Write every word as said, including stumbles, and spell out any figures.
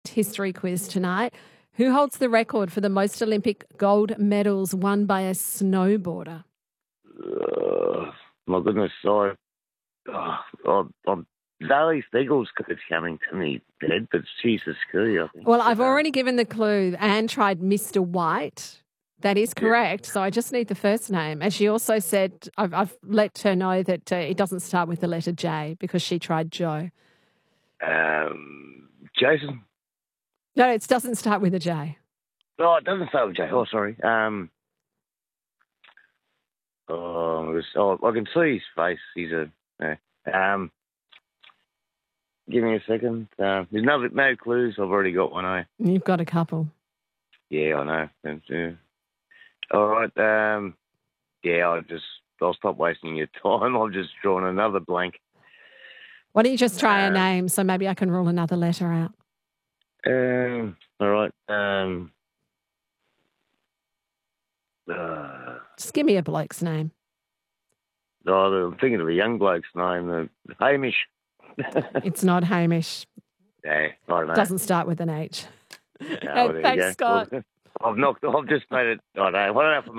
history quiz tonight. Who holds the record for the most Olympic gold medals won by a snowboarder? Uh, my goodness, I, oh, I, I'm Zoe Steagles is coming to me dead, but she's a ski, I think. Well, I've already given the clue. Anne tried Mister White. That is correct. Yeah. So I just need the first name. And she also said, I've, I've let her know that uh, it doesn't start with the letter J because she tried Joe. Um, Jason? No, it doesn't start with a J. Oh, it doesn't start with J. Oh, sorry. Um, oh, it was, oh, I can see his face. He's a... Uh, um, give me a second. Uh, there's no, no clues. I've already got one, eh? You've got a couple. Yeah, I know. And, uh, all right. Um, yeah, I'll just... I'll stop wasting your time. I've just drawn another blank. Why don't you just try um, a name so maybe I can rule another letter out? Um, all right. Um, uh, just give me a bloke's name. Oh, I'm thinking of a young bloke's name, uh, Hamish. It's not Hamish. Yeah, I don't know. Doesn't start with an H. Oh, Thanks, Scott. Well, I've knocked. I've just made it. I don't know. I don't know if I